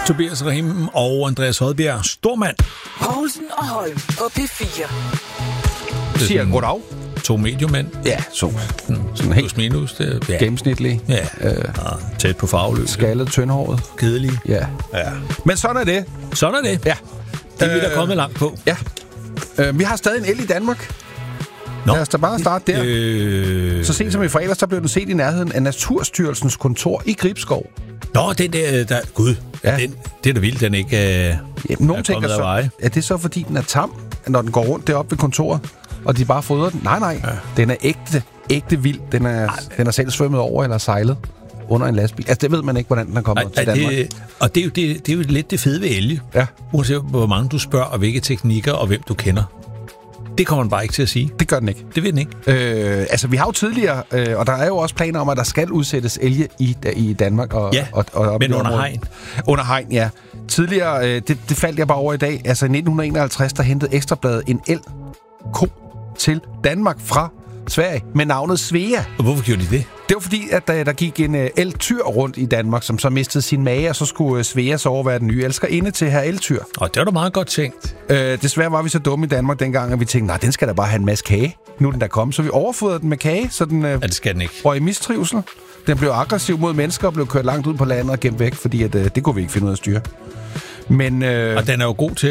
Tobias Rahim og Andreas Hodbjerg. Stormand. Poulsen og Holm på P4. Det siger goddag. 2 mediumænd. Ja, sådan helt plus minus. Det, ja. Gennemsnitlig. Ja. Tæt på farveløs. Skaldet, tyndhåret. Kedelig. Ja. Men sådan er det. Sådan er det. Ja. Det er vi der kommet langt på. Ja. Vi har stadig en el i Danmark. Nå. Lad os da bare starte der. Så sent som i fredags, så blev den set i nærheden af Naturstyrelsens kontor i Gribskov. Nå, den der... Gud, ja. Det er da vildt, den ikke nogen tænker så, er det så, fordi den er tam, når den går rundt deroppe ved kontoret, og de bare fodrer den? Nej. Ja. Den er ægte vild. Den er selv svømmet over eller sejlet under en lastbil. Altså, det ved man ikke, hvordan den er kommet til Danmark. Og det er jo lidt det fede ved elge. Ja. Uanset hvor mange du spørger, og hvilke teknikker, og hvem du kender. Det kommer man bare ikke til at sige. Det gør den ikke. Det ved den ikke. Vi har jo tidligere, og der er jo også planer om, at der skal udsættes elge i Danmark. Og men under hegn. Under hegn, ja. Tidligere, det faldt jeg bare over i dag. Altså i 1951, der hentede Ekstrabladet en elg-ko til Danmark fra Sverige med navnet Svea. Og hvorfor gjorde de det? Det var fordi, at der gik en elgtyr rundt i Danmark, som så mistede sin mage, og så skulle Svea så overvære den nye elskerinde til her elgtyr. Og det var da meget godt tænkt. Desværre var vi så dumme i Danmark dengang, at vi tænkte, nej, den skal da bare have en masse kage. Nu er den der kommet, så vi overfodrede den med kage, så den det skal den ikke. røg i mistrivsel. Den blev aggressiv mod mennesker og blev kørt langt ud på landet og gemt væk, fordi at, det kunne vi ikke finde ud af at styre. Men, og den er jo god til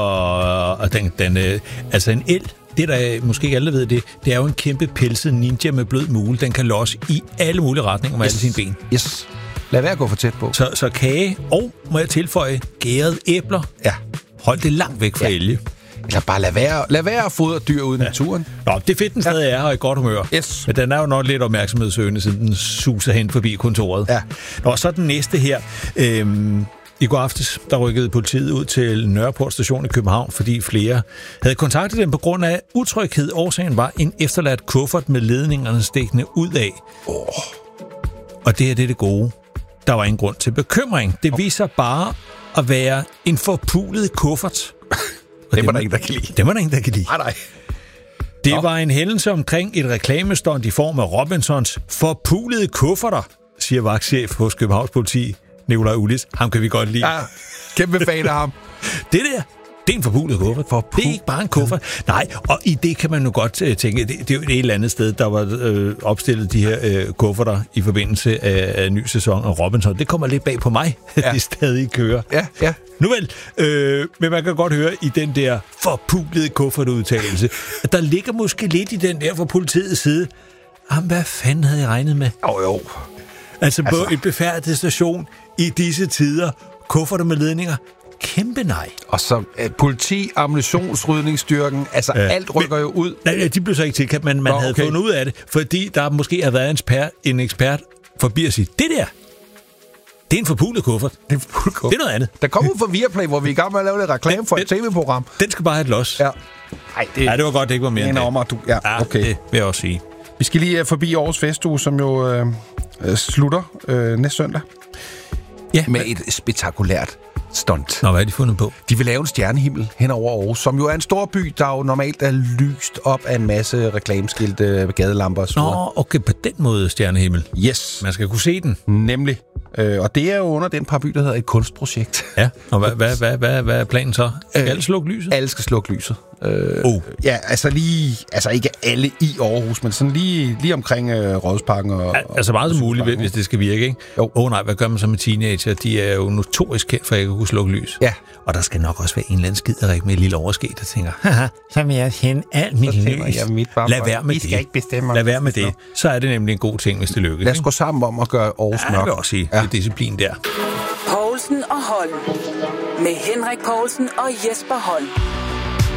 at... altså en elg, det der måske ikke alle ved det er jo en kæmpe pelset ninja med blød mule. Den kan losse i alle mulige retninger med alle sine ben. Yes. Lad være at gå for tæt på. Så kage, og må jeg tilføje, gærede æbler. Ja. Hold det langt væk fra elge. Eller bare lad være at fodre dyr ude i naturen. Nå, det er fedt, den stadig er her i godt humør. Yes. Men den er jo nok lidt opmærksomhedssøgende, siden den suser hen forbi kontoret. Ja. Nå, så den næste her. I går aftes, der rykkede politiet ud til Nørreport station i København, fordi flere havde kontaktet dem på grund af utryghed. Årsagen var en efterladt kuffert med ledningerne stikkende ud af. Og det er det gode. Der var ingen grund til bekymring. Det viser bare at være en forpulet kuffert. Det var der ingen, der kan lide. Det var der ingen, der kan lide. Nej. Det var en hændelse omkring et reklamestånd i form af Robinsons forpulede kufferter, siger vagtchef hos Københavns Politi, Nikolaj Ulis. Ham kan vi godt lide. Ja, kæmpe fan af ham. Det er en forpulet kuffert. Det er ikke bare en kuffert. Nej, og i det kan man jo godt tænke, det er jo et eller andet sted, der var opstillet de her kufferter i forbindelse af ny sæson af Robinson. Det kommer lidt bag på mig, at det stadig kører. Ja. Nu vel, men man kan godt høre i den der forpulede kuffertudtalelse, at der ligger måske lidt i den der fra politiets side. Jamen, hvad fanden havde jeg regnet med? Jo. Altså på en befærdet station i disse tider, kufferter med ledninger, kæmpe nej. Og så politi, ammunitionsrydningsstyrken, altså alt rykker jo ud. Nej, de blev så ikke tilkaldt, men man havde fundet ud af det, fordi der måske har været en ekspert forbi at sige, det er en forpulet kuffert. Det er noget andet. Der kommer ud fra Viaplay, hvor vi er i gang med at lave lidt reklame for et tv-program. Den skal bare have et los. Ja. Det var godt, det ikke var mere end det. Ja, okay. Det vil jeg også sige. Vi skal lige forbi Aarhus Festuge, som jo slutter næste søndag. Ja. Med et spektakulært stunt. Nå, hvad er de fundet på? De vil lave en stjernehimmel hen over Aarhus, som jo er en stor by, der jo normalt er lyst op af en masse reklameskilte, gadelamper og så videre. Nå, okay, på den måde stjernehimmel. Yes. Man skal kunne se den. Nemlig. Og det er jo under den paraply, der hedder et kunstprojekt. Ja, og hvad er planen så? Skal alle slukke lyset? Alle skal slukke lyset. Ja, altså ikke alle i Aarhus, men sådan lige omkring Rådhusparken. Altså meget som muligt, hvis det skal virke, ikke? Jo. Nej, hvad gør man så med teenager? De er jo notorisk kendt for at ikke kunne slukke lys. Ja. Og der skal nok også være en eller anden skiderik med et lille overskæg, der tænker, haha, så vil jeg hende alt mit lys. Lad være med det. Skal ikke bestemme. Lad være med det. Så er det nemlig en god ting, hvis det lykkes. Lad os gå sammen om at gøre Aarhus mørk. Ja, jeg vil også sige. Det er disciplin der. Poulsen og Holm. Med Henrik Poulsen og Jesper Holm.